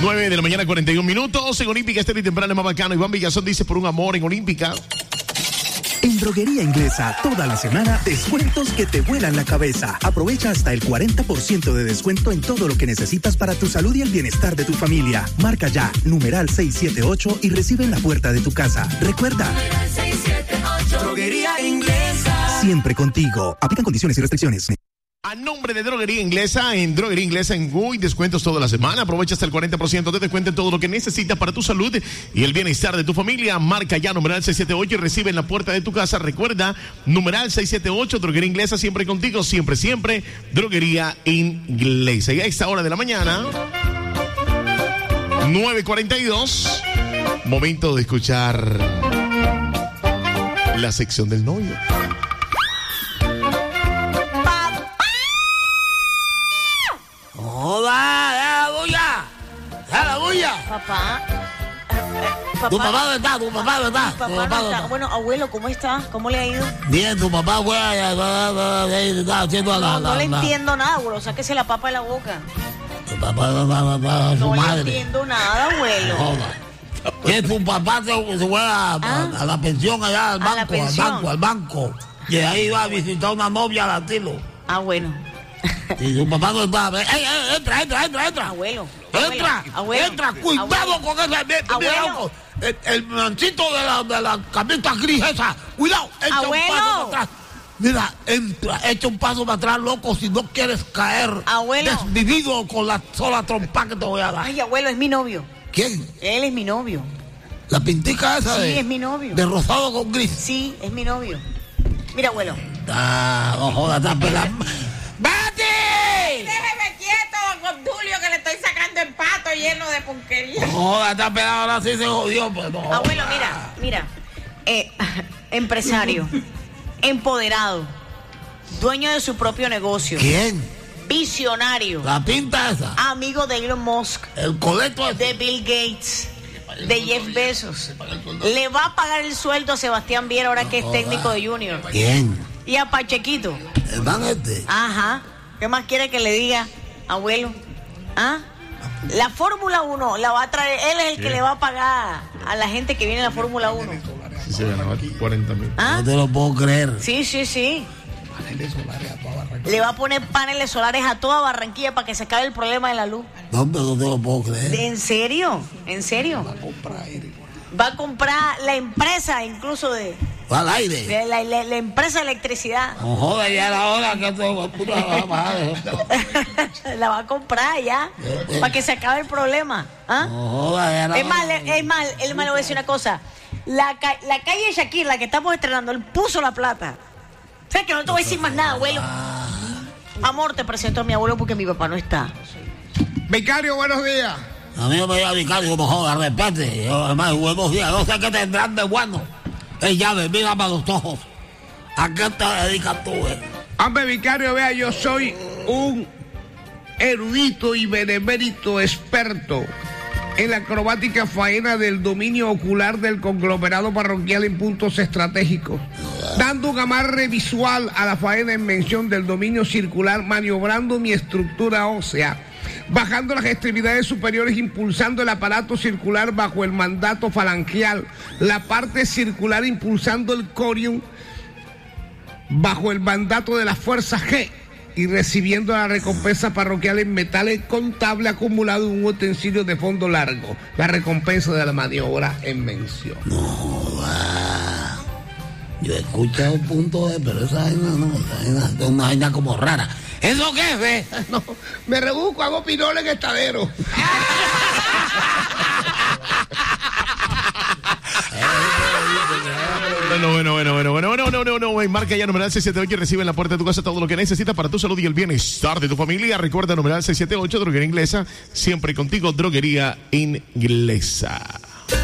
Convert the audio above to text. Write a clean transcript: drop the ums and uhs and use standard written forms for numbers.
9 de la mañana, 41 minutos. En Olímpica, este temprano es más bacano. Iván Villazón dice por un amor en Olímpica. En Droguería Inglesa, toda la semana, descuentos que te vuelan la cabeza. Aprovecha hasta el 40% de descuento en todo lo que necesitas para tu salud y el bienestar de tu familia. Marca ya, numeral 678 y recibe en la puerta de tu casa. Recuerda, 678. Droguería Inglesa. Siempre contigo. Aplican condiciones y restricciones. A nombre de Droguería Inglesa, en Droguería Inglesa en GUI, descuentos toda la semana. Aprovecha hasta el 40% de descuento en todo lo que necesitas para tu salud y el bienestar de tu familia. Marca ya numeral 678 y recibe en la puerta de tu casa. Recuerda, numeral 678, Droguería Inglesa, siempre contigo, siempre, siempre. Droguería Inglesa. Y a esta hora de la mañana, 9:42, momento de escuchar la sección del novio. ¡Joda! ¡Ya la bulla! Papá. ¿Tu papá dónde está? ¿Tu papá dónde está? Papá no está. Bueno, abuelo, ¿cómo está? ¿Cómo le ha ido? Bien, tu papá fue está haciendo No le entiendo nada, abuelo. Sáquese la papa de la boca. Tu papá su No madre. le entiendo nada, abuelo. Joda. Que tu papá se fue a la pensión allá al banco. Y ahí iba a visitar una novia al asilo. Ah, bueno. Y tu papá no está. Entra. Abuelo. Entra. Cuidado con ese. El mancito de la camisa gris esa. Cuidado. Echa un paso para atrás. Mira, entra. Echa un paso para atrás, loco, si no quieres caer desvivido con la sola trompa que te voy a dar. Ay, abuelo, es mi novio. ¿Quién? Él es mi novio. ¿La pintica esa? Sí, es mi novio. De rosado con gris. Sí, es mi novio. Mira, abuelo. No jodas, está pelando. ¡Betty! Déjeme quieto, don Obdulio, que le estoy sacando el pato lleno de porquería. No jodas, está pelado, ahora sí se jodió. Pues, no. Abuelo, mira. Empresario, empoderado, dueño de su propio negocio. ¿Quién? Visionario. La pinta esa. Amigo de Elon Musk. El colecto de Bill Gates. De Jeff Bezos. Le va a pagar el sueldo a Sebastián Viera ahora que es técnico de Junior. ¿Quién? Y a Pachequito. ¿El man este? Ajá. ¿Qué más quiere que le diga, abuelo? ¿Ah? La Fórmula 1 la va a traer. Él es el que le va a pagar a la gente que viene a la Fórmula 1. Sí, se ganaba 40,000. ¿Ah? No te lo puedo creer. Sí. Le va a poner paneles solares a toda Barranquilla para que se acabe el problema de la luz. No, pero no te lo puedo creer. ¿En serio? Va a comprar la empresa incluso de... Va al aire. De la empresa de electricidad. No jodas, ya era hora que te puta la va a bajar esto. La va a comprar ya. Para que se acabe el problema. ¿Ah? No jodas, ya era Es mal, le voy a decir una cosa. La calle Shakir, la que estamos estrenando, él puso la plata. O sea que no te voy a decir más nada, abuelo. Amor, te presento a mi abuelo porque mi papá no está. Vicario, buenos días. A mí no me diga vicario, como joda, respete. Yo, además, buenos días. No sé qué tendrán de bueno. Llave, mírame a los ojos. ¿A qué te dedicas tú, Hombre, vicario, vea, yo soy un erudito y benemérito experto en la acrobática faena del dominio ocular del conglomerado parroquial en puntos estratégicos, dando un amarre visual a la faena en mención del dominio circular, maniobrando mi estructura ósea, bajando las extremidades superiores, impulsando el aparato circular bajo el mandato falangeal, la parte circular impulsando el corium bajo el mandato de la fuerza G, y recibiendo la recompensa parroquial en metales contable acumulado en un utensilio de fondo largo, la recompensa de la maniobra en mención. No, va. Yo he escuchado un punto de, pero esa vaina no, es una vaina como rara. ¿Eso qué es, ve? No, me rebusco, hago pinoles en estadero. Bueno. Marca ya numeral 678 y recibe en la puerta de tu casa todo lo que necesitas para tu salud y el bienestar de tu familia. Recuerda numeral 678, Droguería Inglesa, siempre contigo, Droguería Inglesa.